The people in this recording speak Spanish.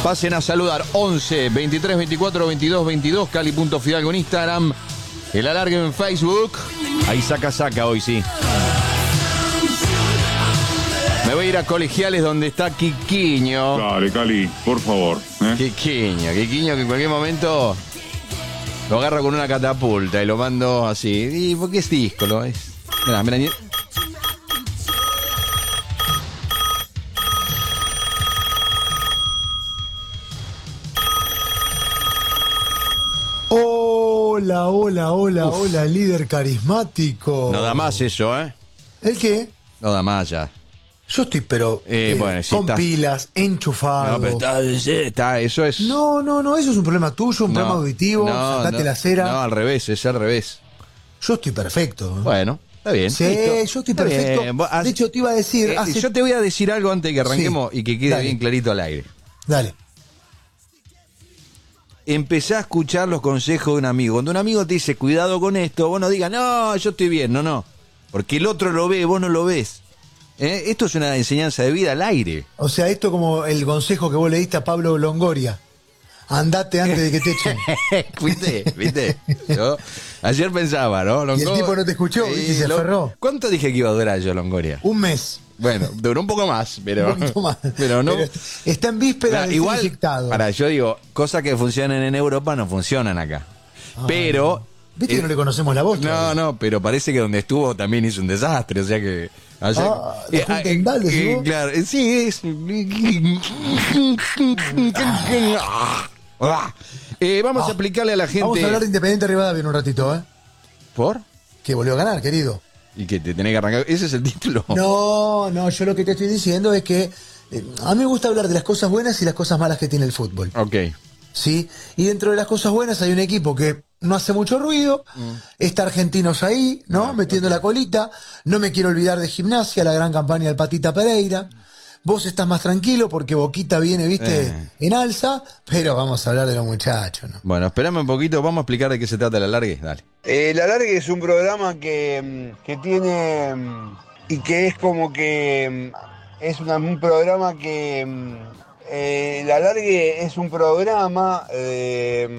Pasen a saludar 11 23 24 22 22, Cali.Fidalgo en Instagram, el alargue en Facebook. Ahí saca hoy, sí. Me voy a ir a Colegiales donde está Quiquiño. Dale, Cali, por favor. Quiquiño que en cualquier momento lo agarro con una catapulta y lo mando así. ¿Y por qué es disco? Mirá. Hola, líder carismático. No da más eso, ¿eh? ¿El qué? No da más ya. Yo estoy, bueno, sí, con pilas, enchufado. No, pero está, eso es... No, eso es un problema tuyo, un problema auditivo, sacate la cera. No, al revés, es al revés. Yo estoy perfecto. Bueno, está bien. Sí, listo. yo estoy perfecto. De hecho, te iba a decir... Yo te voy a decir algo antes de que arranquemos y que quede dale. bien clarito al aire. Dale. Empezá a escuchar los consejos de un amigo. Cuando un amigo te dice, cuidado con esto, vos no digas, no, yo estoy bien, no. Porque el otro lo ve, vos no lo ves. Esto es una enseñanza de vida al aire. O sea, esto como el consejo que vos le diste a Pablo Longoria. Andate antes de que te echen. ¿Viste? Yo ayer pensaba, ¿no? Y el tipo no te escuchó y se aferró. ¿Cuánto dije que iba a durar yo, Longoria? Un mes. Bueno, duró un poco más, pero... Un poquito más. Pero no... Pero está en víspera de igual, ser inyectado. Yo digo, cosas que funcionan en Europa no funcionan acá. Pero... ¿Viste que no le conocemos la voz? No, pero parece que donde estuvo también hizo un desastre, o sea que... Claro, sí, es... vamos a aplicarle a la gente... Vamos a hablar de Independiente Rivadavia en un ratito, ¿eh? ¿Por? Que volvió a ganar, querido. Y que te tenés que arrancar... ¿Ese es el título? No, yo lo que te estoy diciendo es que a mí me gusta hablar de las cosas buenas y las cosas malas que tiene el fútbol. Ok. ¿Sí? Y dentro de las cosas buenas hay un equipo que no hace mucho ruido, está Argentinos ahí, ¿no? Metiendo la colita. No me quiero olvidar de Gimnasia, la gran campaña del Patita Pereira. Vos estás más tranquilo porque Boquita viene, viste, en alza, pero vamos a hablar de los muchachos, ¿no? Bueno, espérame un poquito, vamos a explicar de qué se trata el alargue, dale. El alargue es un programa que tiene y que es como que es un programa que el alargue es un programa